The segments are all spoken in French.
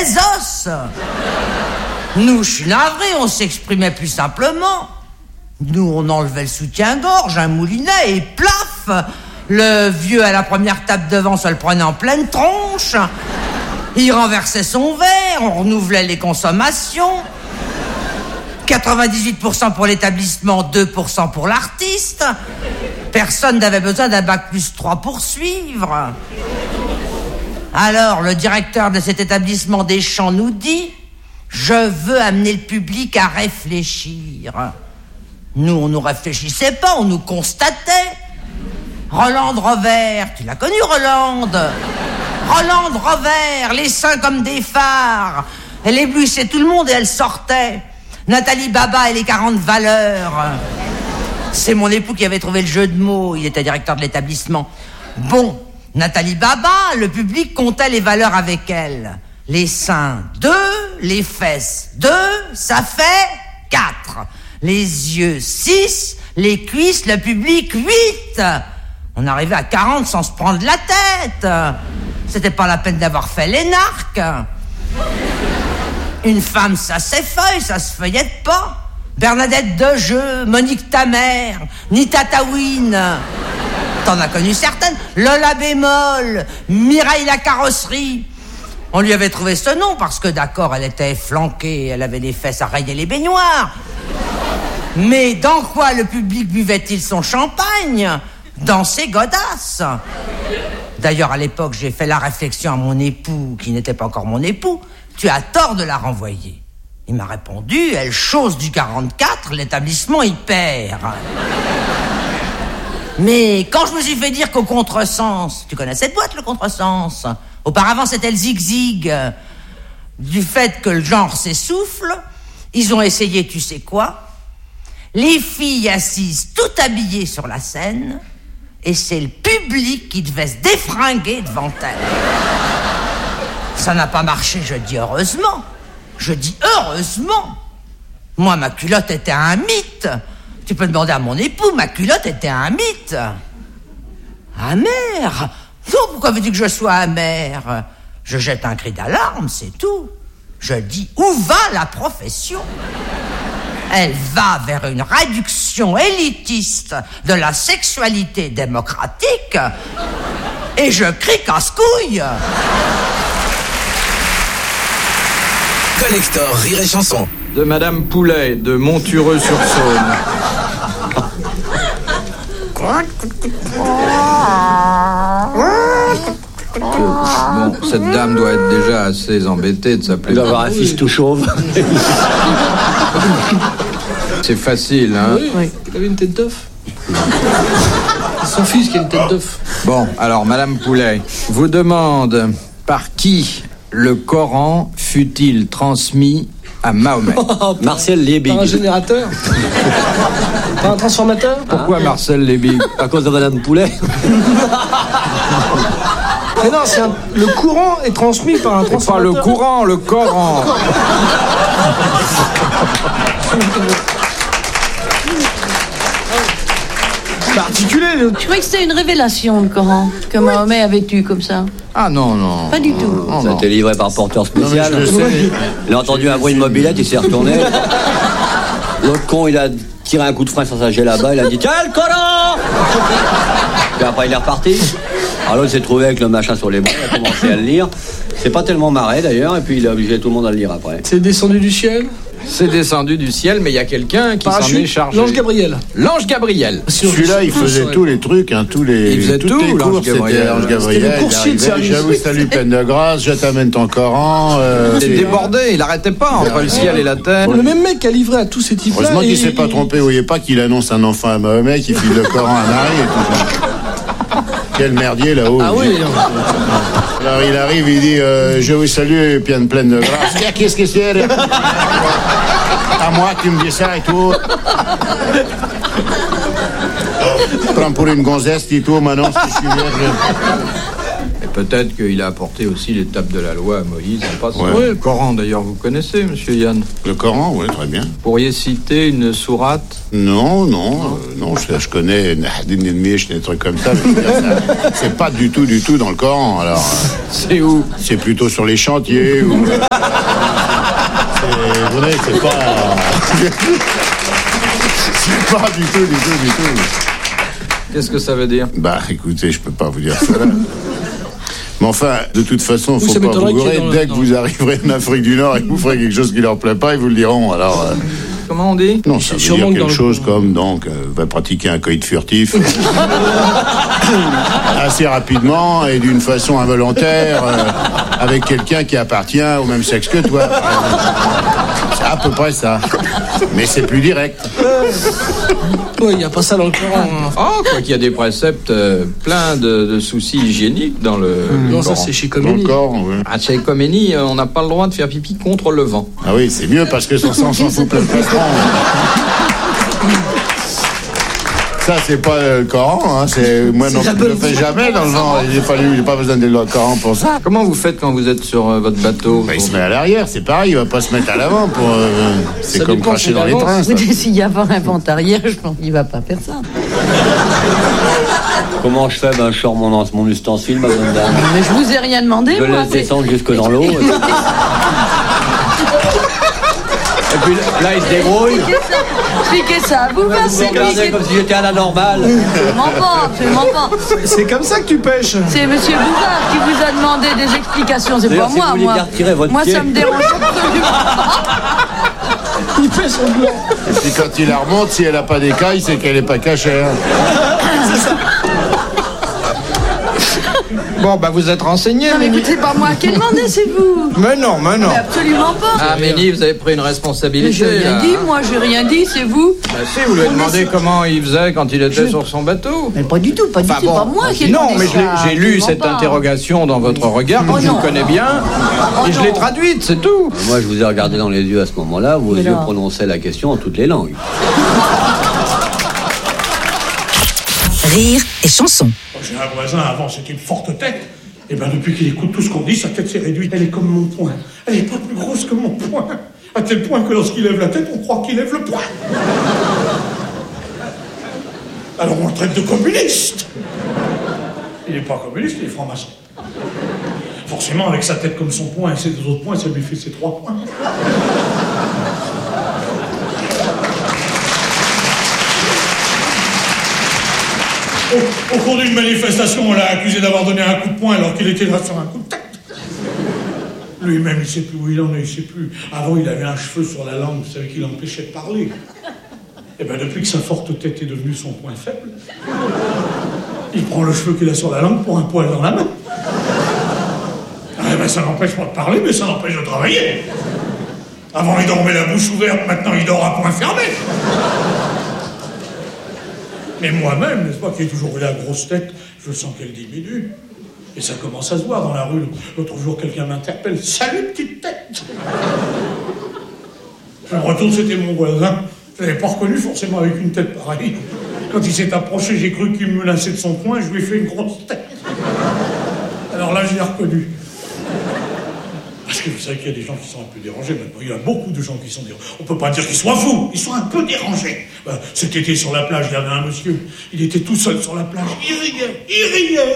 des os. Nous, je suis navré, on s'exprimait plus simplement. Nous, on enlevait le soutien-gorge, un moulinet et plaf. Le vieux, à la première table devant, se le prenait en pleine tronche. Il renversait son verre, on renouvelait les consommations. 98% pour l'établissement, 2% pour l'artiste. Personne n'avait besoin d'un bac+3 pour suivre. Alors, le directeur de cet établissement des Champs nous dit « Je veux amener le public à réfléchir ». Nous, on nous réfléchissait pas, on nous constatait. Rolande Rovert, tu l'as connu, Rolande? Rolande Rovert, les seins comme des phares. Elle éblouissait tout le monde et elle sortait. Nathalie Baba et les 40 valeurs. C'est mon époux qui avait trouvé le jeu de mots. Il était directeur de l'établissement. Bon, Nathalie Baba, le public comptait les valeurs avec elle. Les seins, 2, les fesses, 2, ça fait 4. Les yeux, 6, les cuisses, le public, 8. On arrivait à 40 sans se prendre la tête. C'était pas la peine d'avoir fait l'énarque. Une femme, ça s'effeuille, ça se feuillette pas. Bernadette Dejeu, Monique ta mère, Nita Tawin. T'en as connu certaines. Lola Bémol, Mireille la carrosserie. On lui avait trouvé ce nom parce que, d'accord, elle était flanquée, elle avait des fesses à rayer les baignoires. Mais dans quoi le public buvait-il son champagne? Dans ses godasses. D'ailleurs, à l'époque, j'ai fait la réflexion à mon époux, qui n'était pas encore mon époux. Tu as tort de la renvoyer. Il m'a répondu, elle chose du 44, l'établissement y perd. Mais quand je me suis fait dire qu'au contresens, tu connais cette boîte, le contresens? Auparavant, c'était le zig-zig. Du fait que le genre s'essouffle, ils ont essayé, tu sais quoi? Les filles assises tout habillées sur la scène, et c'est le public qui devait se défringuer devant elles. Ça n'a pas marché, je dis heureusement. Je dis heureusement. Moi, ma culotte était un mythe. Tu peux demander à mon époux, ma culotte était un mythe. Amère? Non, pourquoi veux-tu que je sois amère? Je jette un cri d'alarme, c'est tout. Je dis, où va la profession? Elle va vers une réduction élitiste de la sexualité démocratique. Et je crie casse-couille. Collector Rire et Chanson. De Madame Poulet, de Montureux-sur-Saône. Bon, cette dame doit être déjà assez embêtée de s'appeler... Il doit avoir un fils tout chauve. C'est facile, hein? Oui, il avait une tête d'œuf. C'est son fils qui a une tête d'œuf. Bon, alors, Madame Poulet vous demande par qui le Coran fut-il transmis à Mahomet? Marcel Liebig. Par un générateur? Par un transformateur? Pourquoi Marcel Liebig? À cause de Madame Poulet. Mais non, le courant est transmis par un transformateur. Pas le courant, le Coran. Particulier. Je croyais que c'était une révélation, le Coran, que Mahomet avait eu comme ça. Ah non, non. Pas du tout. Non, Ça a non. été livré par porteur spécial. Non, mais je le sais. Il a entendu un bruit de mobilette, il s'est retourné. L'autre con, il a tiré un coup de frein sur sa là-bas, il a dit « Tiens, le Coran !» Puis après, il est reparti. Alors l'autre s'est trouvé avec le machin sur les bras, il a commencé à le lire. C'est pas tellement marré d'ailleurs, et puis il a obligé tout le monde à le lire après. C'est descendu du ciel? C'est descendu du ciel, mais il y a quelqu'un qui s'en est chargé. L'ange Gabriel. L'ange Gabriel. Celui-là, il faisait tous les trucs, hein, toutes Il faisait les tout, courses, l'ange c'était Gabriel. l'ange C'était Gabriel. le coursier de Il arrivait, service. j'avoue, salut, peine de grâce, je t'amène ton Coran. Il était débordé, il arrêtait pas entre le ciel et la terre. Le même mec qui a livré à tous ces types-là. Heureusement qu'il s'est pas trompé, vous voyez pas qu'il annonce un enfant à Mahomet, qui file le Coran à Marie et tout ça. Quel merdier là-haut. Ah oui. Alors il arrive, il dit je vous salue, pleine de grâce. Qu'est-ce que c'est? À moi qui me dis ça et tout. Prends pour une gonzesse et tout, maintenant si je suis vierge. Peut-être qu'il a apporté aussi les tables de la loi à Moïse en passant. Ouais. Oui, le Coran d'ailleurs, vous connaissez, monsieur Yann. Le Coran, oui, très bien. Vous pourriez citer une sourate? Non, je connais des trucs comme ça, mais je veux dire, ça, c'est pas du tout dans le Coran, alors. C'est où? C'est plutôt sur les chantiers, ou... Vous voyez, c'est pas... c'est pas du tout. Qu'est-ce que ça veut dire? Bah, écoutez, je peux pas vous dire ça, là. Mais enfin, de toute façon, Oui, faut ça pas m'étonnerait vous gourer. qu'il y ait Dès que vous arriverez en Afrique du Nord et que vous ferez quelque chose qui leur plaît pas, ils vous le diront, alors... Comment on dit? Non, ça veut dire quelque chose comme, donc, va pratiquer un coït furtif assez rapidement et d'une façon involontaire avec quelqu'un qui appartient au même sexe que toi. C'est à peu près ça. Mais c'est plus direct. Oui, il n'y a pas ça dans le Coran. Oh, quoi qu'il y a des préceptes pleins de soucis hygiéniques dans le Non, Coran. ça c'est chez Khomeini. Encore, oui. À chez Khomeini, on n'a pas le droit de faire pipi contre le vent. Ah oui, c'est mieux parce que son sang s'en fout plein de plastron. Ça, c'est pas le Coran, hein. Moi non plus, je le fais jamais dans le vent. J'ai pas besoin de le Coran pour ça. Comment vous faites quand vous êtes sur votre bateau? Bah, il se met à l'arrière, c'est pareil, il va pas se mettre à l'avant pour. C'est Ça comme dépend, cracher c'est dans les d'avance. trains, ça. S'il y a pas un vent arrière, je pense qu'il va pas faire ça. Comment je fais? Je sors mon ustensile, ma bonne dame. Mais je vous ai rien demandé, Je moi. laisse descendre jusque dans l'eau. Et puis là, il se débrouille. Expliquez ça à vous, Vous me regardez comme si j'étais à la normale. Absolument pas. C'est comme ça que tu pêches. C'est monsieur Bouvard qui vous a demandé des explications, c'est D'ailleurs, pas si moi, vous voulez moi. bien retirer votre Moi, pied. ça me dérange absolument pas. Il fait son blanc. Et puis quand il la remonte, si elle a pas d'écailles, c'est qu'elle est pas cachée. Bon, bah vous êtes renseigné, Non, mais Méni. écoutez, c'est pas moi qui ai demandé, c'est vous. Mais non. Mais absolument pas. Ah, Méni, vous avez pris une Mais responsabilité. j'ai rien là. dit, moi, j'ai rien dit, c'est vous. Bah si, vous lui avez demandé comment il faisait quand il était sur son bateau. Mais pas du tout, pas du tout, pas moi qui ai Non, demandé mais ça, j'ai lu absolument cette pas. interrogation dans votre regard, Oh que je non. connais bien, et je non. l'ai traduite, c'est tout. Moi, je vous ai regardé dans les yeux à ce moment-là. Vos Mais yeux non. prononçaient la question en toutes les langues. Rire et chanson. J'ai un voisin, avant c'était une forte tête. Et ben depuis qu'il écoute tout ce qu'on dit, sa tête s'est réduite. Elle est comme mon poing. Elle est pas plus grosse que mon poing. À tel point que lorsqu'il lève la tête, on croit qu'il lève le poing. Alors on le traite de communiste. Il n'est pas communiste, il est franc-maçon. Forcément, avec sa tête comme son poing et ses deux autres poings, ça lui fait ses 3 poings. Au cours d'une manifestation, on l'a accusé d'avoir donné un coup de poing alors qu'il était là sur un coup de tête. Lui-même, il ne sait plus où il en est, il ne sait plus. Avant, il avait un cheveu sur la langue, vous savez, qui l'empêchait de parler. Et bien, depuis que sa forte tête est devenue son point faible, il prend le cheveu qu'il a sur la langue pour un poil dans la main. Ah, ben, ça n'empêche pas de parler, mais ça n'empêche de travailler. Avant, il dormait la bouche ouverte, maintenant, il dort à point fermé. Mais moi-même, n'est-ce pas, qui ai toujours eu la grosse tête, je sens qu'elle diminue. Et ça commence à se voir dans la rue. L'autre jour, quelqu'un m'interpelle. « Salut, petite tête !» Je me retourne, c'était mon voisin. Je l'avais pas reconnu forcément avec une tête pareille. Quand il s'est approché, j'ai cru qu'il me menaçait de son poing, je lui ai fait une grosse tête. Alors là, je l'ai reconnu. Parce que vous savez qu'il y a des gens qui sont un peu dérangés maintenant. Il y a beaucoup de gens qui sont dérangés. On peut pas dire qu'ils soient fous, ils sont un peu dérangés. Cet été sur la plage, il y avait un monsieur. Il était tout seul sur la plage. Il riait.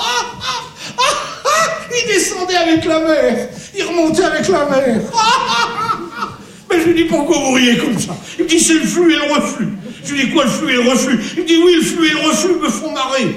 Il descendait avec la mer. Il remontait avec la mer. Mais je lui dis, pourquoi vous riez comme ça? Il me dit, c'est le flux et le reflux. Je lui dis, quoi, le flux et le reflux? Il me dit, oui, le flux et le reflux me font marrer.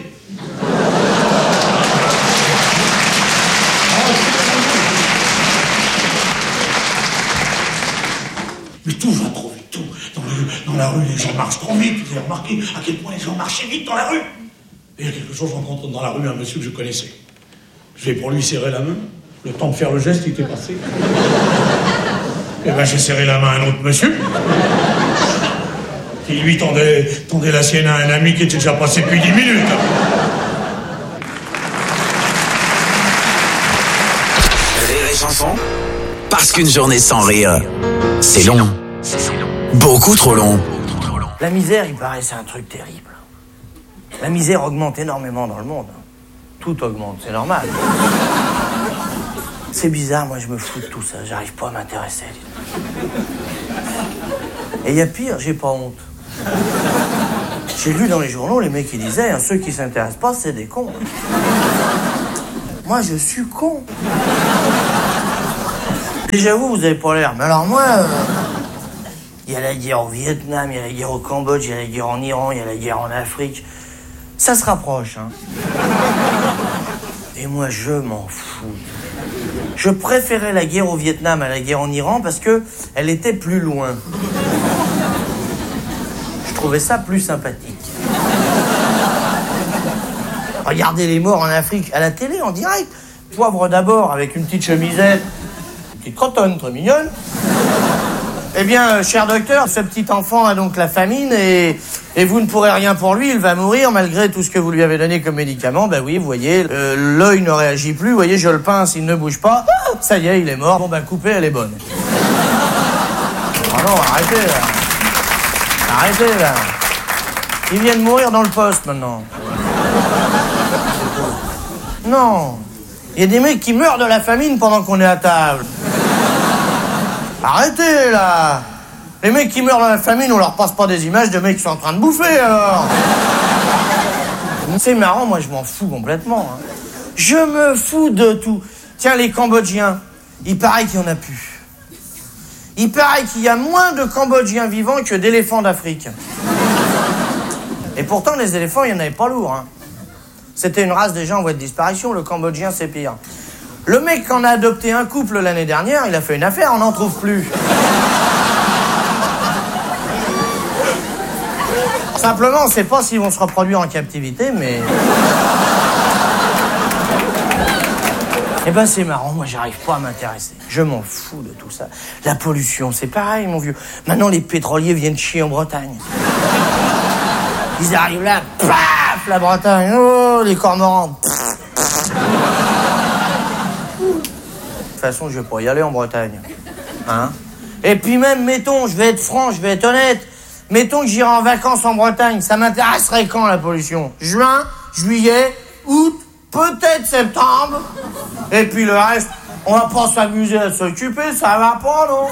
Mais tout va trop vite, tout. Dans la rue, les gens marchent trop vite. Vous avez remarqué à quel point les gens marchaient vite dans la rue. Et il y a quelque chose, je rencontre dans la rue un monsieur que je connaissais. Je vais pour lui serrer la main. Le temps de faire le geste, il était passé. Et ben j'ai serré la main à un autre monsieur. Qui lui tendait la sienne à un ami qui était déjà passé depuis 10 minutes. Rire et chanson, parce qu'une journée sans rire, c'est long. Beaucoup trop long. La misère, il paraît, c'est un truc terrible. La misère augmente énormément dans le monde. Tout augmente, c'est normal. C'est bizarre, moi je me fous de tout ça, j'arrive pas à m'intéresser. Et il y a pire, j'ai pas honte. J'ai lu dans les journaux, les mecs qui disaient, hein, ceux qui s'intéressent pas, c'est des cons. Moi, je suis con. Et j'avoue, vous avez pas l'air. Mais alors moi, il y a la guerre au Vietnam, il y a la guerre au Cambodge, il y a la guerre en Iran, il y a la guerre en Afrique. Ça se rapproche, hein. Et moi, je m'en fous. Je préférais la guerre au Vietnam à la guerre en Iran parce que elle était plus loin. Je trouvais ça plus sympathique. Regardez les morts en Afrique à la télé, en direct. Poivre d'abord, avec une petite chemisette, une petite crotonne très mignonne. Eh bien, cher docteur, ce petit enfant a donc la famine et vous ne pourrez rien pour lui, il va mourir malgré tout ce que vous lui avez donné comme médicament. Ben oui, vous voyez, l'œil ne réagit plus, vous voyez, je le pince, il ne bouge pas. Ça y est, il est mort. Bon, ben coupez, elle est bonne. Oh non, arrêtez là. Arrêtez là. Il vient de mourir dans le poste maintenant. Non. Il y a des mecs qui meurent de la famine pendant qu'on est à table. Arrêtez, là. Les mecs qui meurent de la famine, on leur passe pas des images de mecs qui sont en train de bouffer, alors. C'est marrant, moi, je m'en fous complètement. Hein. Je me fous de tout. Tiens, les Cambodgiens, il paraît qu'il y en a plus. Il paraît qu'il y a moins de Cambodgiens vivants que d'éléphants d'Afrique. Et pourtant, les éléphants, il n'y en avait pas lourd, hein. C'était une race déjà en voie de disparition, le Cambodgien, c'est pire. Le mec en a adopté un couple l'année dernière, il a fait une affaire, on n'en trouve plus. Simplement, on ne sait pas s'ils vont se reproduire en captivité, mais... Eh ben, c'est marrant, moi, j'arrive pas à m'intéresser. Je m'en fous de tout ça. La pollution, c'est pareil, mon vieux. Maintenant, les pétroliers viennent chier en Bretagne. Ils arrivent là, paf, la Bretagne, oh, les cormorans. De toute façon, je vais pas y aller en Bretagne. Hein? Et puis même, mettons, je vais être franc, je vais être honnête, mettons que j'irai en vacances en Bretagne, ça m'intéresserait quand, la pollution? Juin, juillet, août, peut-être septembre, et puis le reste, on va pas s'amuser à s'occuper, ça va pas, non?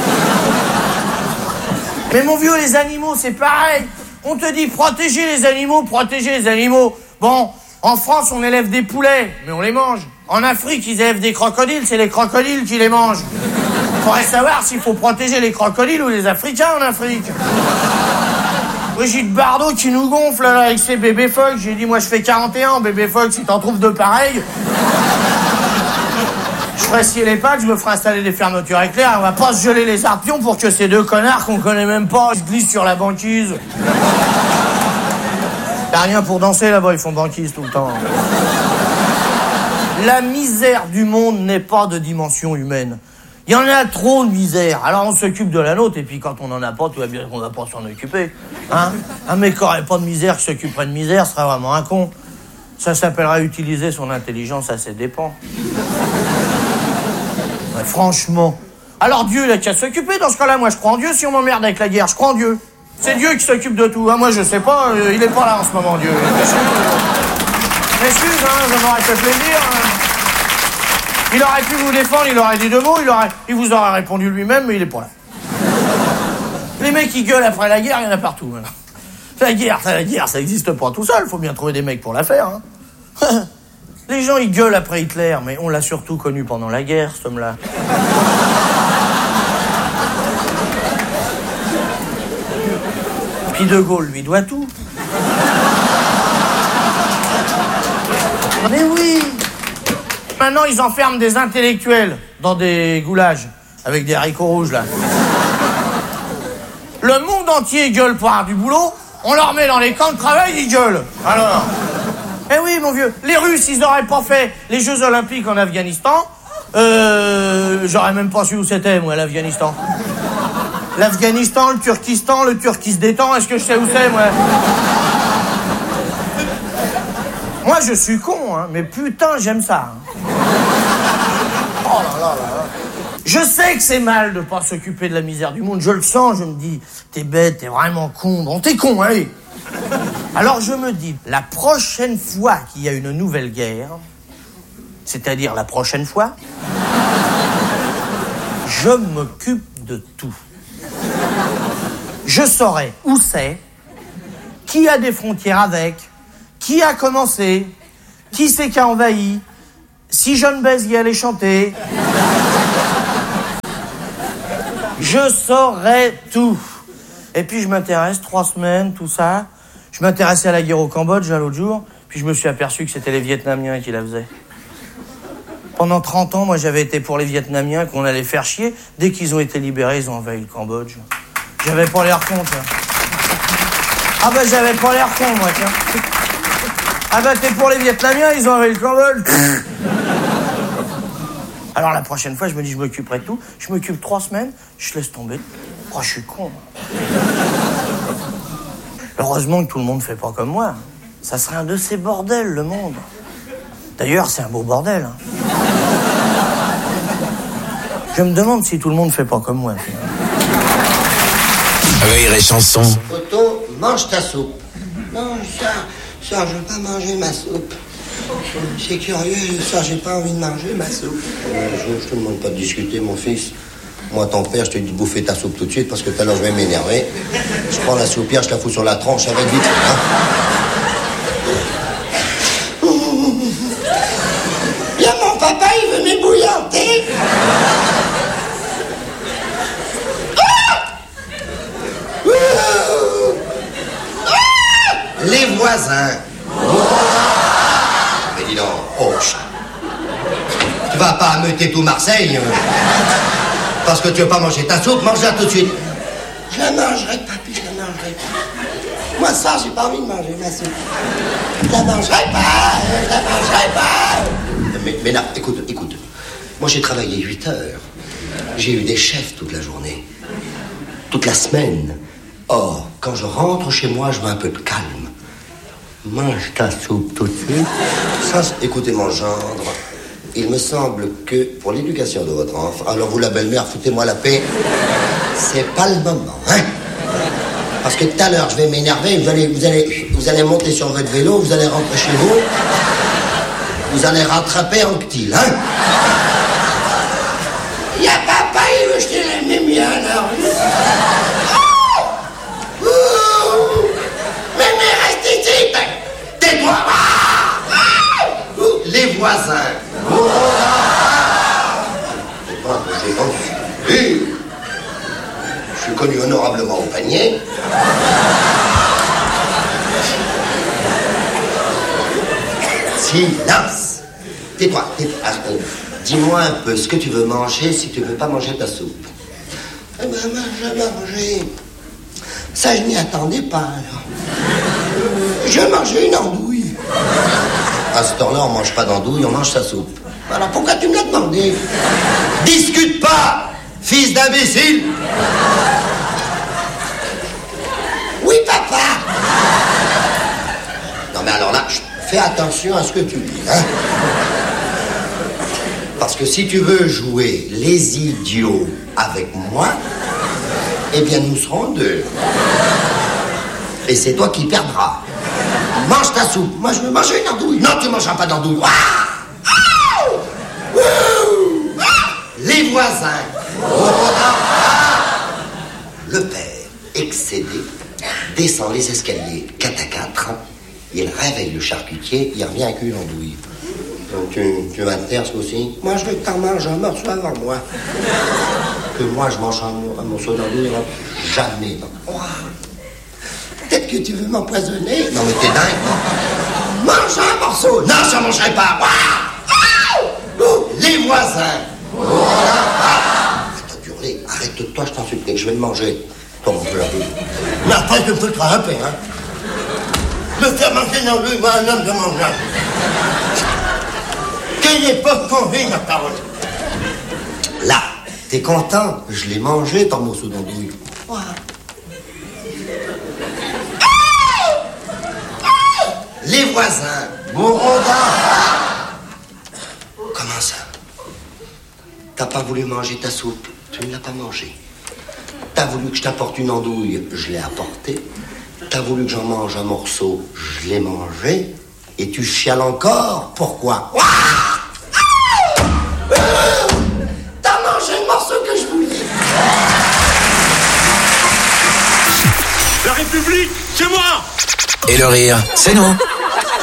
Mais mon vieux, les animaux, c'est pareil. On te dit protéger les animaux, protéger les animaux. Bon, en France, on élève des poulets, mais on les mange. En Afrique, ils élèvent des crocodiles, c'est les crocodiles qui les mangent. Faudrait savoir s'il faut protéger les crocodiles ou les Africains en Afrique. Brigitte Bardot qui nous gonfle là, avec ses bébés phoques. J'ai dit, moi je fais 41, bébé phoque, si t'en trouves deux pareils. Je ferai scier les packs, je me ferai installer des fermetures éclairs. On va pas se geler les arpions pour que ces deux connards qu'on connaît même pas se glissent sur la banquise. T'as rien pour danser là-bas, ils font banquise tout le temps. La misère du monde n'est pas de dimension humaine. Il y en a trop de misère. Alors on s'occupe de la nôtre, et puis quand on en a pas, tout va bien qu'on va pas s'en occuper. Hein? Un mec qui aurait pas de misère, qui s'occuperait de misère, serait vraiment un con. Ça s'appellera utiliser son intelligence à ses dépens. Ouais, franchement. Alors Dieu, il a qu'à s'occuper dans ce cas-là. Moi, je crois en Dieu. Si on m'emmerde avec la guerre, je crois en Dieu. C'est Dieu qui s'occupe de tout. Hein, moi, je sais pas. Il est pas là en ce moment, Dieu. M'excuse, hein, ça m'aurait fait plaisir. Hein. Il aurait pu vous défendre, il aurait dit deux mots, il vous aurait répondu lui-même, mais il est pas là. Les mecs qui gueulent après la guerre, il y en a partout. Hein. La guerre, ça existe pas tout seul. Faut bien trouver des mecs pour la faire. Hein. Les gens, ils gueulent après Hitler, mais on l'a surtout connu pendant la guerre, cet homme-là. Puis De Gaulle lui doit tout. Mais oui. Maintenant, ils enferment des intellectuels dans des goulages avec des haricots rouges, là. Le monde entier gueule pour avoir du boulot. On leur met dans les camps de travail, ils gueulent. Alors. Eh oui, mon vieux. Les Russes, ils n'auraient pas fait les Jeux Olympiques en Afghanistan. J'aurais même pas su où c'était, moi, l'Afghanistan. L'Afghanistan, le Turkistan, le Turkistan, est-ce que je sais où c'est, moi? Moi, je suis con, hein, mais putain, j'aime ça. Hein. Oh là là là. Je sais que c'est mal de pas s'occuper de la misère du monde. Je le sens, je me dis, t'es bête, t'es vraiment con. Bon, t'es con, allez. Alors je me dis, la prochaine fois qu'il y a une nouvelle guerre, c'est-à-dire la prochaine fois, je m'occupe de tout. Je saurai où c'est, qui a des frontières avec, qui a commencé, qui c'est qui a envahi, si John Béziers allait chanter. Je saurai tout. Et puis je m'intéresse, 3 semaines, tout ça. Je m'intéressais à la guerre au Cambodge l'autre jour, puis je me suis aperçu que c'était les Vietnamiens qui la faisaient. Pendant 30 ans, moi j'avais été pour les Vietnamiens qu'on allait faire chier. Dès qu'ils ont été libérés, ils ont envahi le Cambodge. J'avais pas l'air con, ça. Ah ben j'avais pas l'air con, moi, tiens. Ah ben t'es pour les Vietnamiens, ils ont envahi le Cambodge. Alors la prochaine fois, je me dis, je m'occuperai de tout. Je m'occupe 3 semaines, je laisse tomber. Oh, je suis con. Heureusement que tout le monde fait pas comme moi. Ça serait un de ces bordels, le monde. D'ailleurs, c'est un beau bordel. Hein. Je me demande si tout le monde fait pas comme moi. Rire et chanson. Otto, mange ta soupe. Non, ça, je veux pas manger ma soupe. C'est curieux, ça, j'ai pas envie de manger ma soupe. Je te demande pas de discuter, mon fils. Moi, ton père, je te dis de bouffer ta soupe tout de suite parce que tout à l'heure, je vais m'énerver. Je prends la soupière, je la fous sur la tranche, ça va être vite. Hein. Bien, mon papa, il veut m'ébouillanter. Les voisins. Mais dis donc, oh, tu vas pas ameuter tout Marseille parce que tu veux pas manger ta soupe, mange-la tout de suite. Je la mangerai, papy, je la mangerai pas. Moi, ça, j'ai pas envie de manger ma soupe. Je la mangerai pas, je la mangerai pas. Mais là, écoute. Moi, j'ai travaillé 8 heures. J'ai eu des chefs toute la journée. Toute la semaine. Or, quand je rentre chez moi, je veux un peu de calme. Mange ta soupe tout de suite. Ça, écoutez, mon gendre. Il me semble que pour l'éducation de votre enfant, alors vous la belle-mère, foutez-moi la paix, c'est pas le moment, hein? Parce que tout à l'heure, je vais m'énerver, vous allez monter sur votre vélo, vous allez rentrer chez vous, vous allez rattraper Anctil, hein? Y a papa, il veut jeter les mémiens, alors. Mais reste ici, tais-toi! Les voisins. Je suis connu honorablement au panier. Silence. Tais-toi. Dis-moi un peu ce que tu veux manger si tu veux pas manger ta soupe. Eh ben, je vais manger. Ça, je m'y attendais pas, alors. Je vais manger une andouille. À ce temps-là, on mange pas d'andouille, on mange sa soupe. Alors pourquoi tu me l'as demandé? Discute pas, fils d'imbécile. Oui, papa. Non, mais alors là, fais attention à ce que tu dis, hein. Parce que si tu veux jouer les idiots avec moi, eh bien, nous serons 2. Et c'est toi qui perdras. Mange ta soupe. Moi, je veux manger une andouille. Non, tu mangeras pas d'andouille. Les voisins. Le père, excédé, descend les escaliers 4 à 4. Il réveille le charcutier. Il revient avec une andouille. Donc, tu vas te taire, ce aussi? Moi, je veux que t'en manges un morceau avant moi. Que moi, je mange un morceau d'andouille. Jamais. Peut-être que tu veux m'empoisonner. Non, mais t'es dingue, non? Mange un morceau. Non, je ne mangerai pas. Les voisins. Arrête de hurler. Arrête-toi, je t'en supplie. Je vais le manger. Ton peu la boue. Mais après, tu me foutras un peu, hein. Me faire manger dans lui, moi, un homme de manger. Quelle époque qu'on vit, ma parole. Là, t'es content? Je l'ai mangé, ton morceau d'andouille. Les voisins mourront d'enfants. Comment ça? T'as pas voulu manger ta soupe, tu ne l'as pas mangée. T'as voulu que je t'apporte une andouille, je l'ai apportée. t'as voulu que j'en mange un morceau, je l'ai mangé, et tu chiales encore? Pourquoi? T'as mangé le morceau que je voulais. La République, c'est moi! Et le rire, c'est nous.